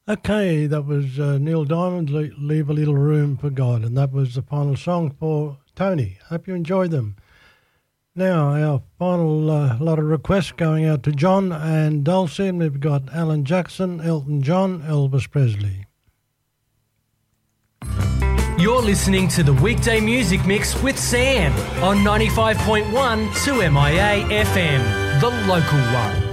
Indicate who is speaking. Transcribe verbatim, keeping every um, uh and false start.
Speaker 1: Okay, that was uh, Neil Diamond, Le- Leave a Little Room for God, and that was the final song for Tony. Hope you enjoyed them. Now, our final uh, lot of requests going out to John and Dulcie, and we've got Alan Jackson, Elton John, Elvis Presley.
Speaker 2: You're listening to the Weekday Music Mix with Sam on ninety-five point one two M I A F M, the local one.